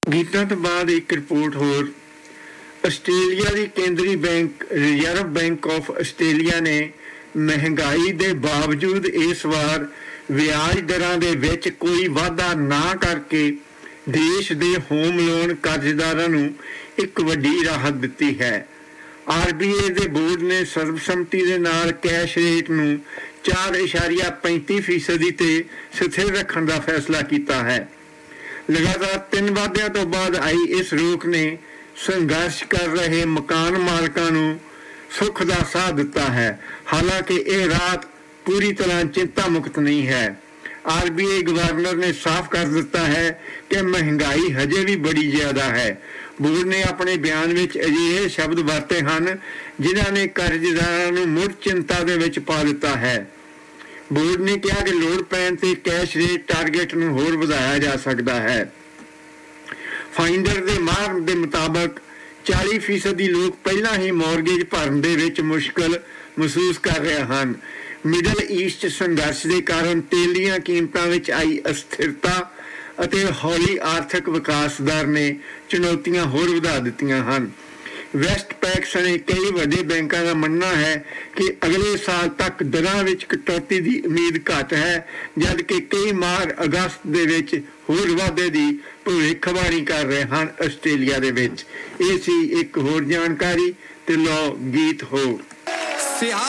ਗੀਤਾਂ ਤੋਂ ਬਾਅਦ ਇੱਕ ਰਿਪੋਰਟ ਹੋਰ। ਆਸਟ੍ਰੇਲੀਆ ਦੀ ਕੇਂਦਰੀ bank reserve bank of Australia ਨੇ ਮਹਿੰਗਾਈ ਦੇ ਬਾਵਜੂਦ ਇਸ ਵਾਰ ਵਿਆਜ ਦਰਾਂ ਦੇ ਵਿੱਚ ਕੋਈ ਵਾਧਾ ਨਾ ਕਰਕੇ ਦੇਸ਼ ਦੇ ਹੋਮ ਲੋਨ ਕਰਜ਼ਦਾਰਾਂ ਨੂੰ ਇੱਕ ਵੱਡੀ ਰਾਹਤ ਦਿੱਤੀ ਹੈ। RBI ਦੇ ਬੋਰਡ ਨੇ ਸਰਬਸੰਮਤੀ ਦੇ ਨਾਲ ਕੈਸ਼ ਰੇਟ ਨੂੰ 4.35% ਤੇ ਸਥਿਰ ਰੱਖਣ ਦਾ ਫੈਸਲਾ ਕੀਤਾ ਹੈ। ਲਗਾਤਾਰ 3 ਵਾਅਦਿਆਂ ਤੋਂ ਬਾਅਦ ਆਈ ਇਸ ਰੋਕ ਨੇ ਸੰਘਰਸ਼ ਕਰ ਰਹੇ ਮਕਾਨ ਮਾਲਕਾਂ ਨੂੰ ਸੁੱਖ ਦਾ ਸਾਹ ਦਿੱਤਾ ਹੈ। ਹਾਲਾਂਕਿ ਇਹ ਰਾਹਤ ਪੂਰੀ ਤਰ੍ਹਾਂ ਚਿੰਤਾ ਮੁਕਤ ਨਹੀਂ ਹੈ। RBI ਗਵਰਨਰ ਨੇ ਸਾਫ਼ ਕਰ ਦਿੱਤਾ ਹੈ ਕਿ ਮਹਿੰਗਾਈ ਹਜੇ ਵੀ ਬੜੀ ਜ਼ਿਆਦਾ ਹੈ। ਬੋਰਡ ਨੇ ਆਪਣੇ ਬਿਆਨ ਵਿੱਚ ਅਜਿਹੇ ਸ਼ਬਦ ਵਰਤੇ ਹਨ ਜਿਨ੍ਹਾਂ ਨੇ ਕਰਜ਼ਦਾਰਾਂ ਨੂੰ ਮੁੜ ਚਿੰਤਾ ਦੇ ਵਿੱਚ ਪਾ ਦਿੱਤਾ ਹੈ। ਬੋਰਡ ਨੇ ਕਿਹਾ ਕਿ ਲੋੜ ਪੈਣ ਤੇ ਕੈਸ਼ ਰੇਟ ਟਾਰਗੇਟ ਨੂੰ ਹੋਰ ਵਧਾਇਆ ਜਾ ਸਕਦਾ ਹੈ। ਫਾਈਂਡਰ ਦੇ ਮਾਹਰ ਦੇ ਮੁਤਾਬਕ 40% ਲੋਕ ਪਹਿਲਾਂ ਹੀ ਮੌਰਗੇਜ ਭਰਨ ਦੇ ਵਿੱਚ ਮੁਸ਼ਕਲ ਮਹਿਸੂਸ ਕਰ ਰਹੇ ਹਨ। ਮਿਡਲ ਈਸਟ ਸੰਘਰਸ਼ ਦੇ ਕਾਰਨ ਤੇਲ ਦੀਆਂ ਕੀਮਤਾਂ ਵਿੱਚ ਆਈ ਅਸਥਿਰਤਾ ਅਤੇ ਹੌਲੀ ਆਰਥਿਕ ਵਿਕਾਸ ਦਰ ਨੇ ਚੁਣੌਤੀਆਂ ਹੋਰ ਵਧਾ ਦਿੱਤੀਆਂ ਹਨ। ਵੈਸਟਪੈਕ ਸਣੇ ਕਈ ਵੱਡੇ ਬੈਂਕਾਂ ਦਾ ਮੰਨਣਾ ਹੈ ਕਿ ਅਗਲੇ ਸਾਲ ਤੱਕ ਦਰਾਂ ਵਿੱਚ ਕਟੌਤੀ ਦੀ ਉਮੀਦ ਘੱਟ ਹੈ, ਜਦ ਕਿ ਕਈ ਮਾਹਰ ਅਗਸਤ ਦੇ ਵਿੱਚ ਹੋਰ ਵਾਧੇ ਦੀ ਭਵਿੱਖਬਾਣੀ ਕਰ ਰਹੇ ਹਨ। ਆਸਟ੍ਰੇਲੀਆ ਦੇ ਵਿੱਚ ਇਹ ਸੀ ਇੱਕ ਹੋਰ ਜਾਣਕਾਰੀ ਤੇ ਲਓ ਗੀਤ ਹੋਰ।